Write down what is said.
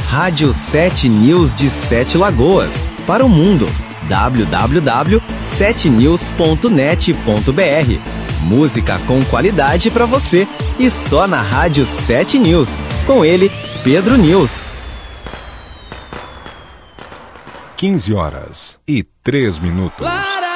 Rádio 7 News de Sete Lagoas, para o mundo. www.7news.net.br. Música com qualidade para você e só na Rádio 7 News. Com ele, Pedro News. 15 horas e 3 minutos.